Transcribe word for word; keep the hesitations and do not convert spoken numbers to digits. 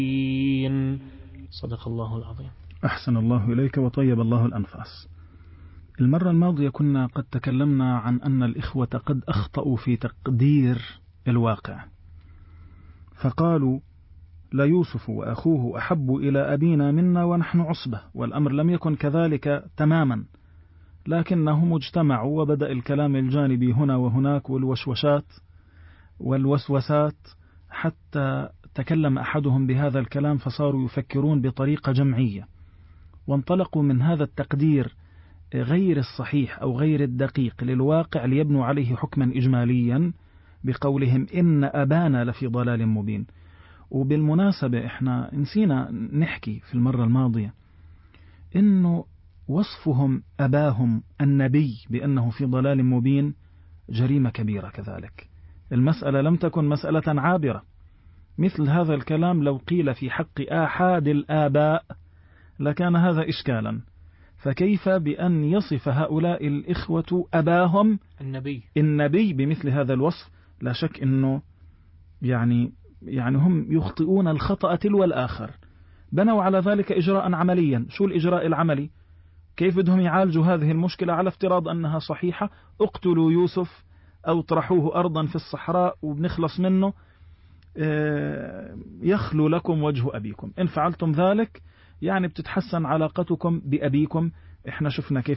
صدق الله العظيم. أحسن الله إليك وطيب الله الأنفاس. المرة الماضية كنا قد تكلمنا عن أن الإخوة قد أخطأوا في تقدير الواقع، فقالوا لا يوسف وأخوه أحب إلى أبينا منا ونحن عصبة، والأمر لم يكن كذلك تماما، لكنهم اجتمعوا وبدأ الكلام الجانبي هنا وهناك والوشوشات والوسوسات، حتى تكلم أحدهم بهذا الكلام فصاروا يفكرون بطريقة جمعية، وانطلقوا من هذا التقدير غير الصحيح أو غير الدقيق للواقع ليبنوا عليه حكما إجماليا بقولهم إن أبانا لفي ضلال مبين. وبالمناسبة إحنا نسينا نحكي في المرة الماضية إنه وصفهم أباهم النبي بأنه في ضلال مبين جريمة كبيرة كذلك. المسألة لم تكن مسألة عابرة، مثل هذا الكلام لو قيل في حق آحاد الآباء لكان هذا إشكالا، فكيف بأن يصف هؤلاء الإخوة أباهم النبي النبي بمثل هذا الوصف؟ لا شك أنه يعني يعني هم يخطئون الخطأ تلو الآخر. بنوا على ذلك إجراء عمليا. شو الإجراء العملي؟ كيف بدهم يعالجوا هذه المشكلة على افتراض أنها صحيحة؟ اقتلوا يوسف أو اطرحوه أرضا في الصحراء وبنخلص منه، يخلو لكم وجه أبيكم. إن فعلتم ذلك يعني بتتحسن علاقتكم بأبيكم. إحنا شفنا كيف